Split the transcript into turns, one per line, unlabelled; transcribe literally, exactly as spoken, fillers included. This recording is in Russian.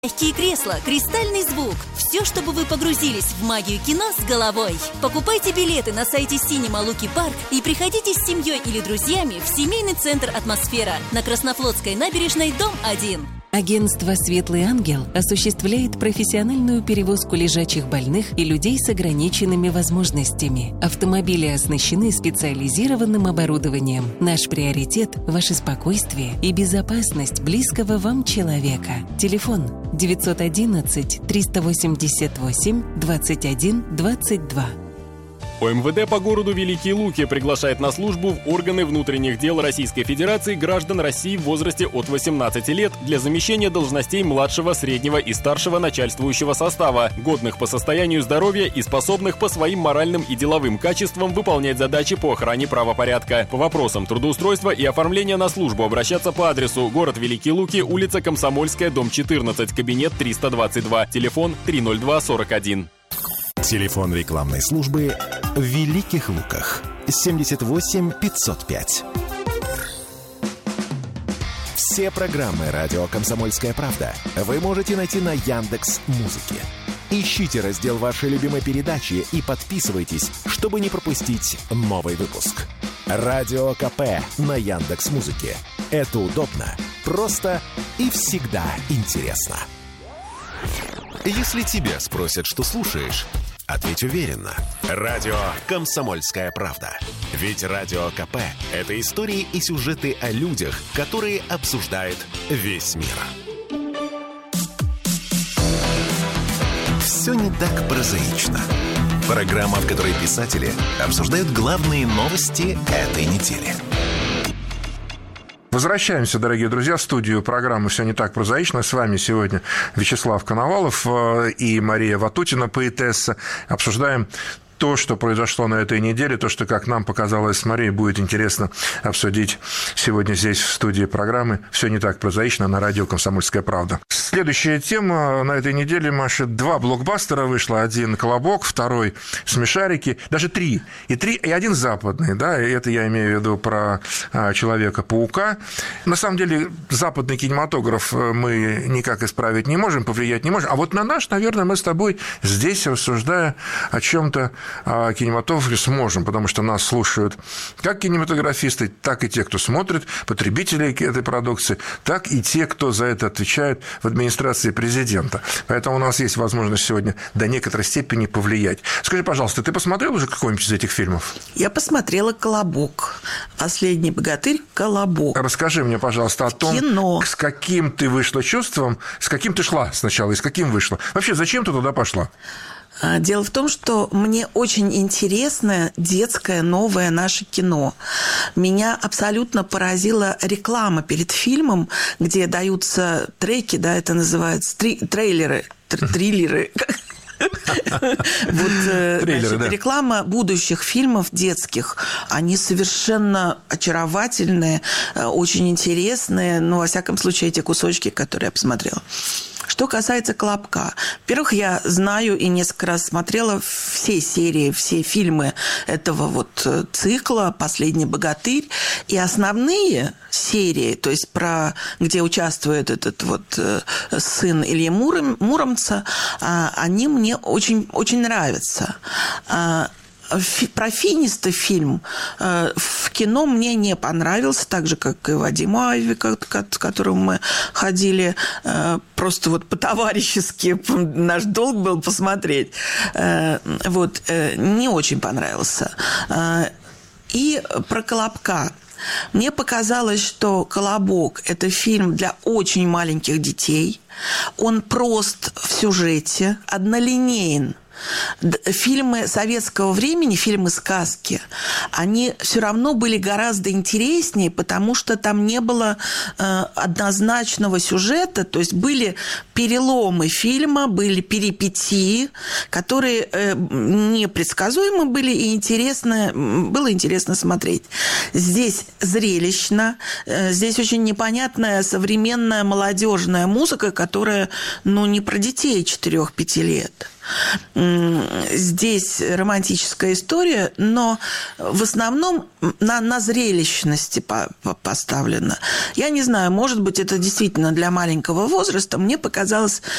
Мягкие кресла, кристальный звук. Все, чтобы вы погрузились в магию кино с головой. Покупайте билеты на сайте Cinema Луки Парк и приходите с семьей или друзьями в семейный центр «Атмосфера» на Краснофлотской набережной, дом один.
Агентство «Светлый ангел» осуществляет профессиональную перевозку лежачих больных и людей с ограниченными возможностями. Автомобили оснащены специализированным оборудованием. Наш приоритет – ваше спокойствие и безопасность близкого вам человека. Телефон девятьсот одиннадцать триста восемьдесят восемь двадцать один двадцать два.
ОМВД по городу Великие Луки приглашает на службу в органы внутренних дел Российской Федерации граждан России в возрасте от восемнадцати лет для замещения должностей младшего, среднего и старшего начальствующего состава, годных по состоянию здоровья и способных по своим моральным и деловым качествам выполнять задачи по охране правопорядка. По вопросам трудоустройства и оформления на службу обращаться по адресу: город Великие Луки, улица Комсомольская, дом четырнадцать, кабинет триста двадцать два, телефон три ноль два сорок один.
Телефон рекламной службы в Великих Луках семьдесят восемь пятьсот пять. Все программы радио «Комсомольская правда» вы можете найти на Яндекс.Музыке. Ищите раздел вашей любимой передачи и подписывайтесь, чтобы не пропустить новый выпуск. Радио КП на Яндекс.Музыке. Это удобно, просто и всегда интересно. Если тебя спросят, что слушаешь, ответь уверенно. Радио «Комсомольская правда». Ведь Радио КП – это истории и сюжеты о людях, которые обсуждает весь мир. Все не так прозаично. Программа, в которой писатели обсуждают главные новости этой недели.
Возвращаемся, дорогие друзья, в студию программы «Все не так прозаично». С вами сегодня Вячеслав Коновалов и Мария Ватутина, поэтесса. Обсуждаем то, что произошло на этой неделе, то, что, как нам показалось с Марией, будет интересно обсудить сегодня здесь, в студии программы «Все не так прозаично» на радио «Комсомольская правда». Следующая тема на этой неделе, Маша, два блокбастера вышло. Один «Колобок», второй «Смешарики». Даже три. И, три, и один западный, да, и это я имею в виду про Человека-паука. На самом деле, западный кинематограф мы никак исправить не можем, повлиять не можем. А вот на наш, наверное, мы с тобой здесь, рассуждая о чем-то, о кинематографе, сможем, потому что нас слушают как кинематографисты, так и те, кто смотрит, потребители этой продукции, так и те, кто за это отвечает в администрации президента. Поэтому у нас есть возможность сегодня до некоторой степени повлиять. Скажи, пожалуйста, ты посмотрел уже какой-нибудь из этих фильмов?
Я посмотрела «Колобок». «Последний богатырь» «Колобок».
Расскажи мне, пожалуйста, о том,
Кино.
С каким ты вышла чувством, с каким ты шла сначала и с каким вышла. Вообще, зачем ты туда пошла?
Дело в том, что мне очень интересно детское новое наше кино. Меня абсолютно поразила реклама перед фильмом, где даются треки, да, это называется, трейлеры, триллеры. Вот, значит, да. Реклама будущих фильмов детских, они совершенно очаровательные, очень интересные, ну, во всяком случае, эти кусочки, которые я посмотрела. Что касается «Колобка», во-первых, я знаю и несколько раз смотрела все серии, все фильмы этого вот цикла «Последний богатырь», и основные серии, то есть про, где участвует этот вот сын Ильи Муром, Муромца, они мне очень, очень нравятся. Про Финиста фильм в кино мне не понравился, так же, как и Вадиму Айве, с которым мы ходили просто вот по-товарищески. Наш долг был посмотреть. Вот, не очень понравился. И про «Колобка». Мне показалось, что «Колобок» – это фильм для очень маленьких детей. Он прост в сюжете, однолинеен. Фильмы советского времени, фильмы-сказки, они все равно были гораздо интереснее, потому что там не было э, однозначного сюжета, то есть были переломы фильма, были перипетии, которые э, непредсказуемы были и интересно, было интересно смотреть. Здесь зрелищно, э, здесь очень непонятная современная молодежная музыка, которая, ну, не про детей четырех-пяти лет. Здесь романтическая история, но в основном на, на зрелищности по, по, поставлена. Я не знаю, может быть, это действительно для маленького возраста. Мне показалось